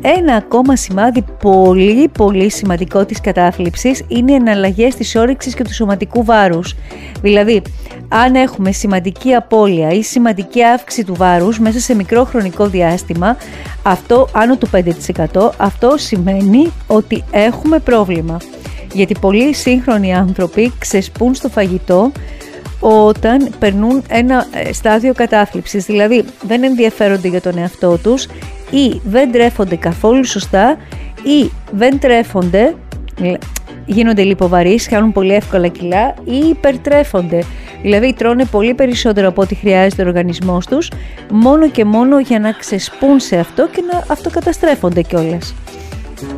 Ένα ακόμα σημάδι πολύ πολύ σημαντικό της κατάθλιψης είναι οι εναλλαγές της όρεξης και του σωματικού βάρους. Δηλαδή, αν έχουμε σημαντική απώλεια ή σημαντική αύξηση του βάρους μέσα σε μικρό χρονικό διάστημα, αυτό άνω του 5%, αυτό σημαίνει ότι έχουμε πρόβλημα. Γιατί πολλοί σύγχρονοι άνθρωποι ξεσπούν στο φαγητό όταν περνούν ένα στάδιο κατάθλιψης, δηλαδή δεν ενδιαφέρονται για τον εαυτό τους ή δεν τρέφονται καθόλου σωστά ή δεν τρέφονται, γίνονται λιποβαρείς, χάνουν πολύ εύκολα κιλά ή υπερτρέφονται. Δηλαδή τρώνε πολύ περισσότερο από ό,τι χρειάζεται ο οργανισμός τους, μόνο και μόνο για να ξεσπούν σε αυτό και να αυτοκαταστρέφονται κιόλας.